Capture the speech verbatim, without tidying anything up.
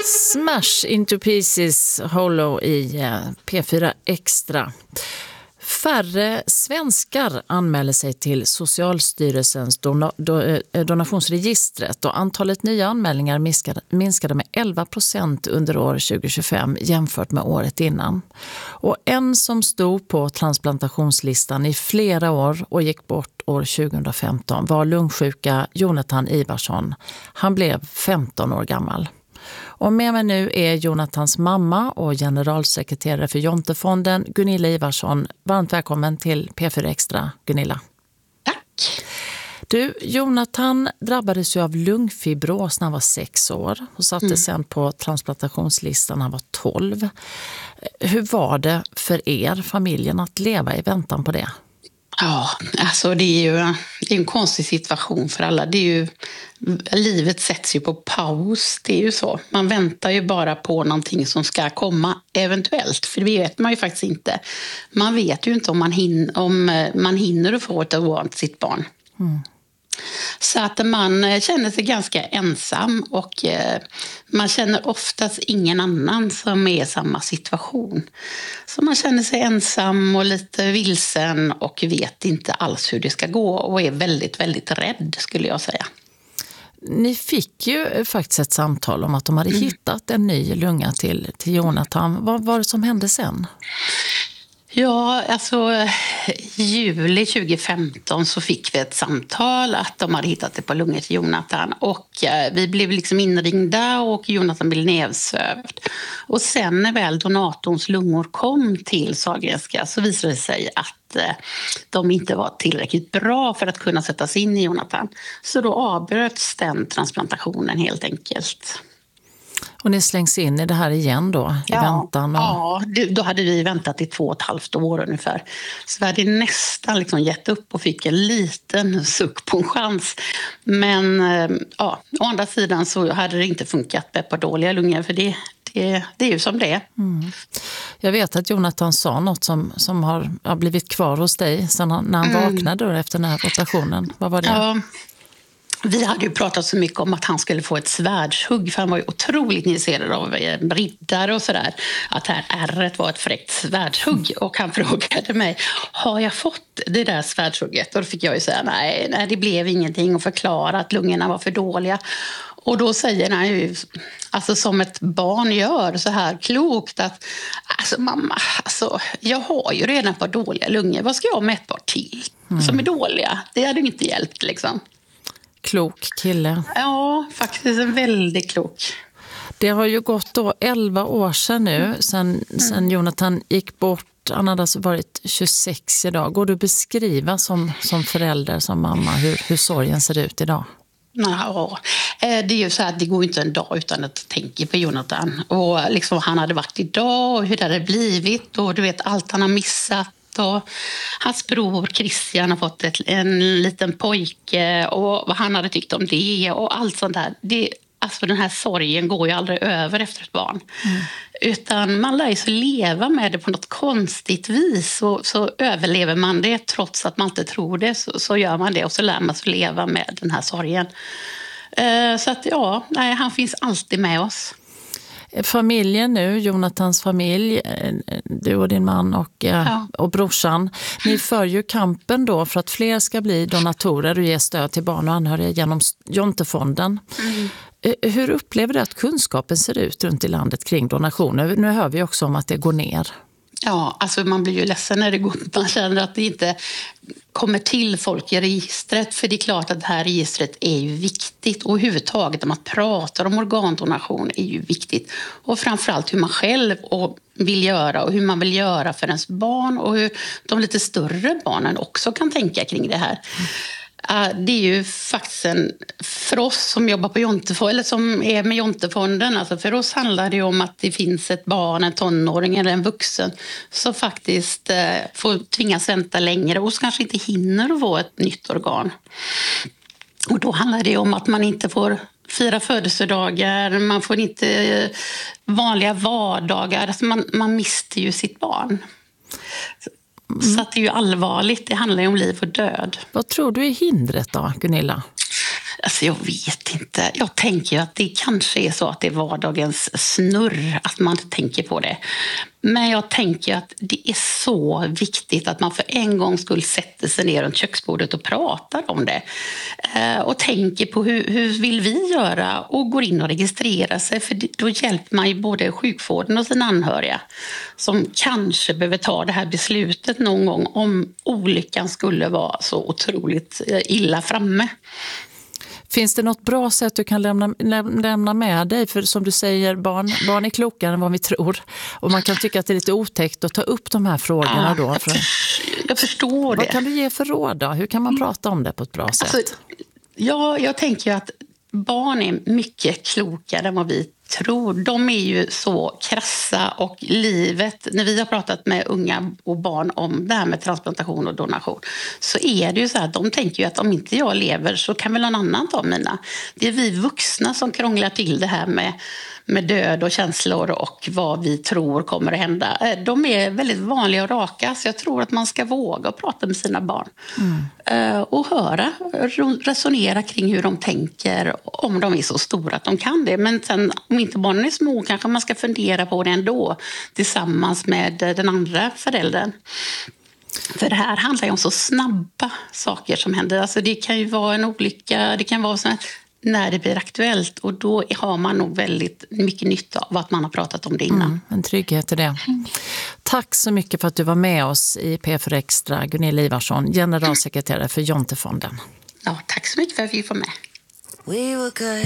Smash into pieces Hollow i P fyra Extra. Färre svenskar anmäler sig till Socialstyrelsens dona- do- donationsregistret och antalet nya anmälningar minskade, minskade med elva procent under år tjugo tjugofem jämfört med året innan. Och en som stod på transplantationslistan i flera år och gick bort år tjugohundrafemton var lungsjuka Jonathan Ivarsson. Han blev femton år gammal. Och med mig nu är Jonathans mamma och generalsekreterare för Jontefonden, Gunilla Ivarsson. Varmt välkommen till P fyra Extra, Gunilla. Tack. Du, Jonathan drabbades ju av lungfibros när han var sex år och satte mm. sen på transplantationslistan när han var tolv. Hur var det för er, familjen, att leva i väntan på det? Ja, alltså det är ju det är en konstig situation för alla. Det är ju, livet sätts ju på paus, det är ju så. Man väntar ju bara på någonting som ska komma eventuellt, för det vet man ju faktiskt inte. Man vet ju inte om man, hin- om man hinner att få ett barn till sitt barn. Mm. Så att man känner sig ganska ensam och eh, man känner oftast ingen annan som är i samma situation. Så man känner sig ensam och lite vilsen och vet inte alls hur det ska gå och är väldigt, väldigt rädd, skulle jag säga. Ni fick ju faktiskt ett samtal om att de hade mm. hittat en ny lunga till, till Jonathan. Vad var det som hände sen? Ja, alltså i juli tjugo femton så fick vi ett samtal att de hade hittat det på lungor till Jonathan och eh, vi blev liksom inringda och Jonathan blev nedsövd. Och sen när väl donatorns lungor kom till Sahlgrenska så visade det sig att eh, de inte var tillräckligt bra för att kunna sättas in i Jonathan. Så då avbröts den transplantationen helt enkelt. Och ni slängs in i det här igen då, i ja, väntan? Och... Ja, då hade vi väntat i två och ett halvt år ungefär. Så vi hade nästan liksom gett upp och fick en liten suck på en chans. Men ja, å andra sidan så hade det inte funkat med på dåliga lungor, för det, det, det är ju som det är. Mm. Jag vet att Jonathan sa något som, som har, har blivit kvar hos dig sen han, när han mm. vaknade då efter den här operationen. Vad var det? Ja. Vi hade ju pratat så mycket om att han skulle få ett svärdshugg, för han var ju otroligt intresserad av riddare och sådär. Att det här ärret var ett fräckt svärdshugg. Och han frågade mig, har jag fått det där svärdshugget? Och då fick jag ju säga, nej, nej det blev ingenting, och förklara att lungorna var för dåliga. Och då säger han ju, alltså som ett barn gör, så här klokt att, alltså mamma, alltså, jag har ju redan ett par dåliga lungor. Vad ska jag med ett par till mm. som är dåliga? Det hade ju inte hjälpt liksom. Klok kille. Ja, faktiskt en väldigt klok. Det har ju gått då elva år sedan nu, sen, mm. sen Jonathan gick bort. Han hade alltså varit tjugosex idag. Går du beskriva som, som förälder, som mamma, hur, hur sorgen ser ut idag? Ja, det är ju så att det går inte en dag utan att tänka på Jonathan. Och liksom han hade varit idag och hur det hade blivit och du vet allt han har missat. Och hans bror Christian har fått ett, en liten pojke och vad han hade tyckt om det och allt sånt där. Det, alltså den här sorgen går ju aldrig över efter ett barn. Mm. Utan man lär sig leva med det på något konstigt vis. Och så överlever man det trots att man inte tror det. Så, så gör man det och så lär man sig leva med den här sorgen. Uh, så att ja, nej, han finns alltid med oss. Familjen nu, Jonathans familj, du och din man och, ja. och brorsan, ni för ju kampen då för att fler ska bli donatorer och ge stöd till barn och anhöriga genom Jontefonden. Mm. Hur upplever du att kunskapen ser ut runt i landet kring donationer? Nu hör vi också om att det går ner. Ja, alltså man blir ju ledsen när det går. Man känner att det inte kommer till folk i registret. För det är klart att det här registret är ju viktigt. Och överhuvudtaget om man pratar om organdonation är ju viktigt. Och framförallt hur man själv vill göra och hur man vill göra för ens barn. Och hur de lite större barnen också kan tänka kring det här. Det är ju faktiskt en, för oss som jobbar på Jontefonden, eller som är med Jontefonden, alltså för oss handlar det om att det finns ett barn, en tonåring eller en vuxen som faktiskt eh, får tvingas vänta längre och kanske inte hinner att få ett nytt organ. Och då handlar det om att man inte får fira födelsedagar, man får inte vanliga vardagar, alltså man, man mister ju sitt barn. Mm. Så att det är ju allvarligt, det handlar ju om liv och död. Vad tror du är hindret då, Gunilla? Alltså jag vet inte. Jag tänker att det kanske är så att det är vardagens snurr, att man inte tänker på det. Men jag tänker att det är så viktigt att man för en gång skulle sätta sig ner runt köksbordet och pratar om det. Eh, och tänker på hur, hur vill vi göra och går in och registrerar sig. För då hjälper man ju både sjukvården och sina anhöriga som kanske behöver ta det här beslutet någon gång om olyckan skulle vara så otroligt illa framme. Finns det något bra sätt du kan lämna, lämna med dig? För som du säger, barn, barn är klokare än vad vi tror. Och man kan tycka att det är lite otäckt att ta upp de här frågorna ja, då. För, jag förstår det. Vad kan du ge för råd då? Hur kan man prata om det på ett bra sätt? Alltså, ja, jag tänker att barn är mycket klokare än vad vi tror. De är ju så krassa och livet, när vi har pratat med unga och barn om det här med transplantation och donation, så är det ju så här, de tänker ju att om inte jag lever så kan väl någon annan ta mina. Det är vi vuxna som krånglar till det här med, med död och känslor och vad vi tror kommer att hända. De är väldigt vanliga och raka, så jag tror att man ska våga prata med sina barn. Mm. Och höra, resonera kring hur de tänker, om de är så stora att de kan det. Men sen om inte barnen är små kanske man ska fundera på det ändå tillsammans med den andra föräldern. För det här handlar ju om så snabba saker som händer. Alltså det kan ju vara en olycka, det kan vara så här, när det blir aktuellt, och då har man nog väldigt mycket nytta av att man har pratat om det innan. Mm, en trygghet i det. Mm. Tack så mycket för att du var med oss i P fyra Extra, Gunilla Ivarsson, generalsekreterare för Jontefonden. Ja, tack så mycket för att vi får med. We were good.